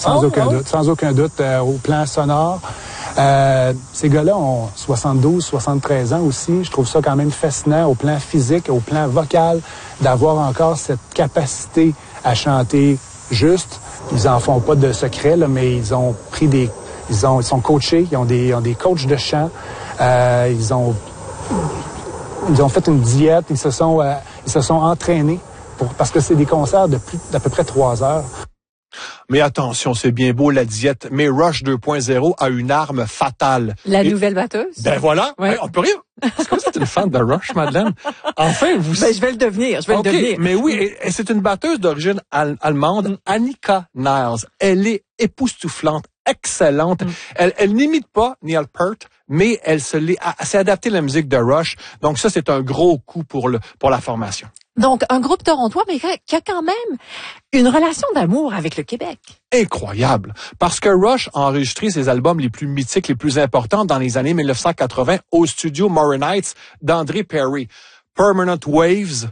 Sans aucun doute, au plan sonore. Ces gars-là ont 72, 73 ans aussi. Je trouve ça quand même fascinant au plan physique, au plan vocal, d'avoir encore cette capacité à chanter juste. Ils en font pas de secret, là, mais ils ont pris ils sont coachés, ils ont des coachs de chant. Ils ont fait une diète, ils se sont entraînés parce que c'est des concerts d'à peu près 3 heures. Mais attention, c'est bien beau la diète, mais Rush 2.0 a une arme fatale. La nouvelle batteuse? Ben voilà, ouais. On peut rire. C'est comme si tu es une fan de Rush, Madeleine. Enfin, je vais le devenir, le devenir. Mais oui, et c'est une batteuse d'origine allemande, Annika Niles. Elle est époustouflante, excellente. Elle n'imite pas Neil Peart, mais elle s'est adaptée à la musique de Rush. Donc ça, c'est un gros coup pour la formation. Donc, un groupe torontois, mais qui a quand même une relation d'amour avec le Québec. Incroyable. Parce que Rush a enregistré ses albums les plus mythiques, les plus importants dans les années 1980 au studio Moronites d'André Perry. Permanent Waves,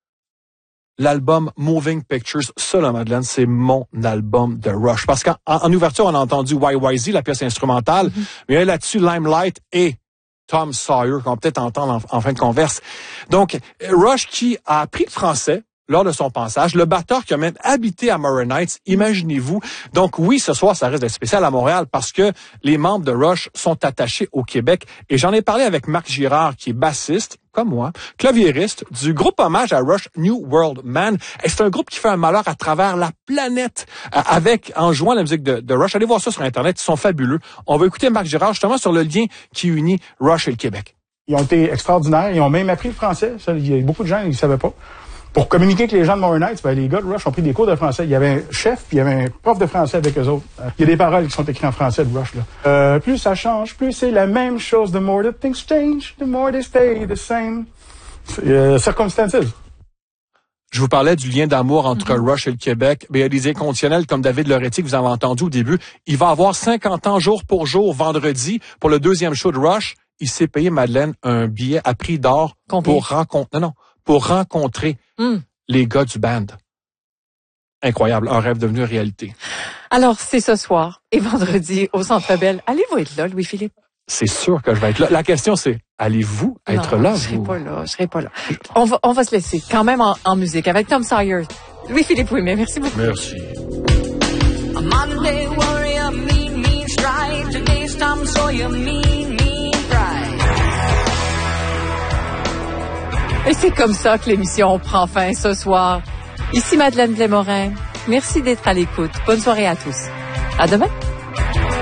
l'album Moving Pictures, ça, là, Madeleine, c'est mon album de Rush. Parce qu'en ouverture, on a entendu YYZ, la pièce instrumentale, mais là-dessus, Limelight et Tom Sawyer, qu'on va peut-être entendre en fin de converse. Donc, Rush qui a appris le français lors de son passage, le batteur qui a même habité à Moronites, imaginez-vous. Donc oui, ce soir, ça risque d'être spécial à Montréal parce que les membres de Rush sont attachés au Québec. Et j'en ai parlé avec Marc Girard, qui est bassiste, comme moi, claviériste du groupe hommage à Rush, New World Man. Et c'est un groupe qui fait un malheur à travers la planète en jouant la musique de Rush. Allez voir ça sur Internet, ils sont fabuleux. On va écouter Marc Girard justement sur le lien qui unit Rush et le Québec. Ils ont été extraordinaires, ils ont même appris le français. Ça, il y a beaucoup de gens qui ne savaient pas. Pour communiquer avec les gens de Moronites, les gars de Rush ont pris des cours de français. Il y avait un chef, puis il y avait un prof de français avec eux autres. Il y a des paroles qui sont écrites en français de Rush, là. Plus ça change, plus c'est la même chose. The more the things change, the more they stay the same. Circumstances. Je vous parlais du lien d'amour entre Rush et le Québec. Mais il y a des inconditionnels comme David Loretti que vous avez entendu au début. Il va avoir 50 ans jour pour jour vendredi pour le deuxième show de Rush. Il s'est payé, Madeleine, un billet à prix d'or pour rencontrer les gars du band. Incroyable, un rêve devenu réalité. Alors, c'est ce soir et vendredi au Centre Bell. Allez-vous être là, Louis-Philippe? C'est sûr que je vais être là. La question, c'est, allez-vous être là, vous? Je serai pas là. On va se laisser quand même en musique avec Tom Sawyer. Louis-Philippe Ouimet, merci beaucoup. Merci. A Monday warrior, mean stride. Today's Tom Sawyer, mean pride. Et c'est comme ça que l'émission prend fin ce soir. Ici Madeleine Blais-Morin. Merci d'être à l'écoute. Bonne soirée à tous. À demain.